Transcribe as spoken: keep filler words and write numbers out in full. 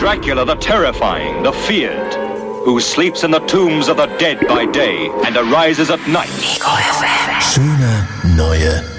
Dracula the terrifying, the feared, who sleeps in the tombs of the dead by day and arises at night. Schöne neue